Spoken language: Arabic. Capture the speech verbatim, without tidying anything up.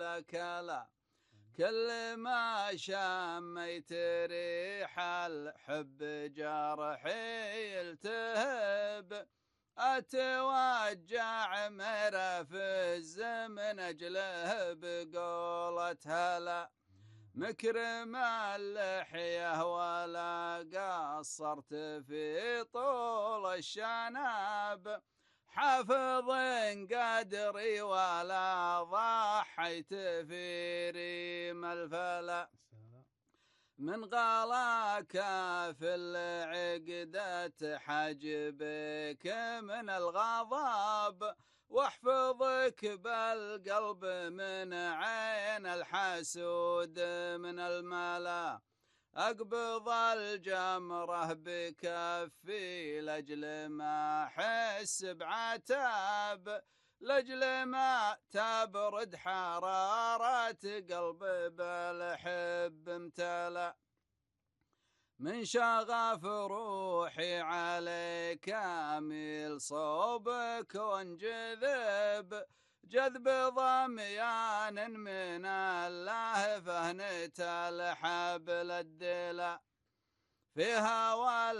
الأكلا، كل ما شميت ريح الحب جرحي يلتهب، أتوجع مرفز من أجله بقولة هلا، مكرم اللحية ولا قصرت في طول الشناب، حافظ قدري ولا ضحيت في ريم الفلا، من غلاك في العقدة حجبك من الغضب، واحفظك بالقلب من عين الحسود من الملا، أقبض الجمرة بكفي لأجل ما أحس بعتاب، لأجل ما تبرد حرارة قلبي بالحب امتلا، من شغف روحي عليك أميل صوبك وانجذب، جذب ضميان من الله فهنت الحبل الدلا، في هوى